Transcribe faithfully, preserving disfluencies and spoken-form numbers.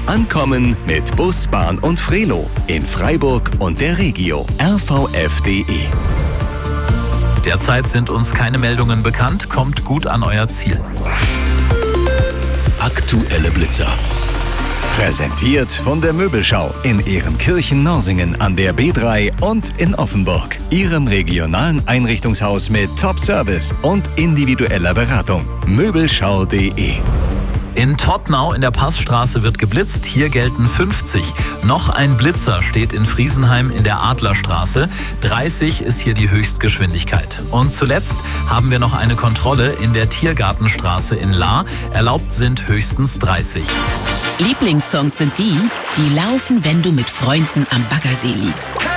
Ankommen mit Bus, Bahn und Frelo in Freiburg und der Regio. r v f punkt d e. Derzeit sind uns keine Meldungen bekannt. Kommt gut an euer Ziel. Aktuelle Blitzer. Präsentiert von der Möbelschau in Ehrenkirchen-Norsingen an der B drei und in Offenburg. Ihrem regionalen Einrichtungshaus mit Top-Service und individueller Beratung. Möbelschau punkt d e. In Todtnau in der Passstraße wird geblitzt, hier gelten fünfzig. Noch ein Blitzer steht in Friesenheim in der Adlerstraße. dreißig ist hier die Höchstgeschwindigkeit. Und zuletzt haben wir noch eine Kontrolle in der Tiergartenstraße in Lahr. Erlaubt sind höchstens dreißig. Lieblingssongs sind die, die laufen, wenn du mit Freunden am Baggersee liegst.